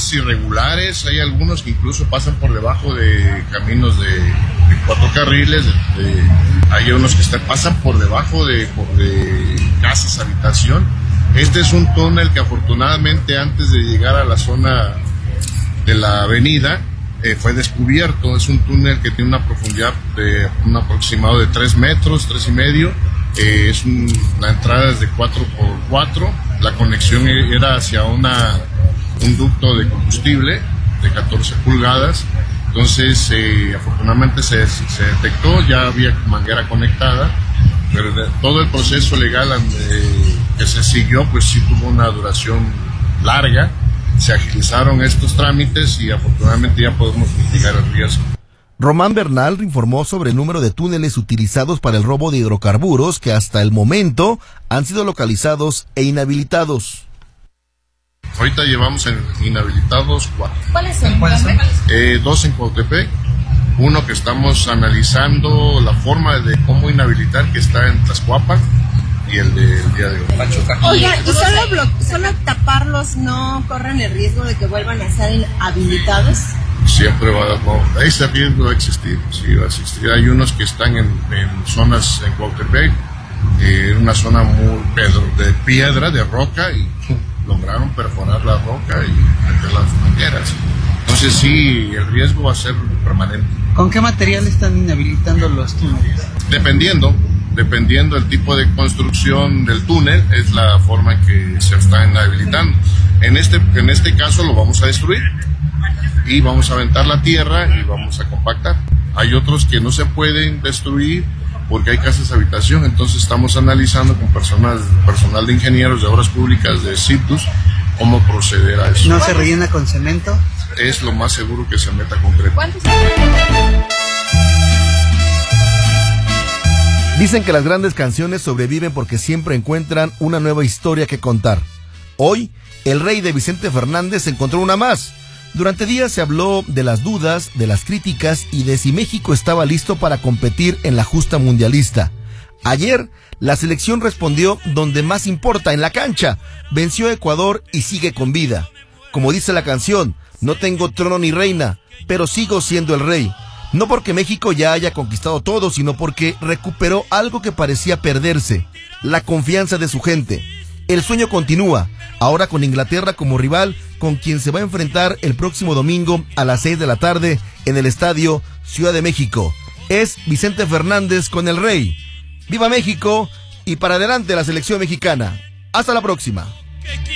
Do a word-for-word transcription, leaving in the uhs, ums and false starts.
pases irregulares, hay algunos que incluso pasan por debajo de caminos de, de cuatro carriles, de, de, hay unos que están, pasan por debajo de, por, de casas, habitación. Este es un túnel que afortunadamente antes de llegar a la zona de la avenida eh, fue descubierto. Es un túnel que tiene una profundidad de un aproximado de tres metros, tres y medio. Eh, es un, la entrada es de cuatro por cuatro, la conexión era hacia una, un ducto de combustible de catorce pulgadas, entonces eh, afortunadamente se, se detectó, ya había manguera conectada, pero de, todo el proceso legal eh, que se siguió pues sí tuvo una duración larga, se agilizaron estos trámites y afortunadamente ya podemos mitigar el riesgo. Román Bernal informó sobre el número de túneles utilizados para el robo de hidrocarburos que hasta el momento han sido localizados e inhabilitados. Ahorita llevamos en inhabilitados cuatro. ¿Cuáles son? ¿Cuáles son? Eh, dos en Cuautepec, uno que estamos analizando la forma de cómo inhabilitar que está en Tlaxcuapan y el del día de hoy. Oiga, ¿y solo, solo taparlos no corren el riesgo de que vuelvan a ser inhabilitados? Siempre va a dar, ese riesgo va a existir, sí va a existir. Hay unos que están en, en zonas en Cuautepec, en eh, una zona muy pedro, de piedra, de roca, y lograron perforar la roca y meter las mangueras. Entonces sí, el riesgo va a ser permanente. ¿Con qué material están inhabilitando los túneles? Dependiendo, dependiendo del tipo de construcción del túnel, es la forma en que se está inhabilitando. En este, en este caso lo vamos a destruir y vamos a aventar la tierra y vamos a compactar. Hay otros que no se pueden destruir porque hay casas de habitación, entonces estamos analizando con personas, personal de ingenieros de obras públicas de CIPTUS cómo proceder a eso. ¿No se rellena con cemento? Es lo más seguro que se meta concreto. Dicen que las grandes canciones sobreviven porque siempre encuentran una nueva historia que contar. Hoy, El Rey de Vicente Fernández encontró una más. Durante días se habló de las dudas, de las críticas y de si México estaba listo para competir en la justa mundialista. Ayer, la selección respondió donde más importa, en la cancha. Venció a Ecuador y sigue con vida. Como dice la canción, no tengo trono ni reina, pero sigo siendo el rey. No porque México ya haya conquistado todo, sino porque recuperó algo que parecía perderse, la confianza de su gente. El sueño continúa, ahora con Inglaterra como rival, con quien se va a enfrentar el próximo domingo a las seis de la tarde en el Estadio Ciudad de México. Es Vicente Fernández con el Rey. ¡Viva México! Y para adelante la selección mexicana. ¡Hasta la próxima!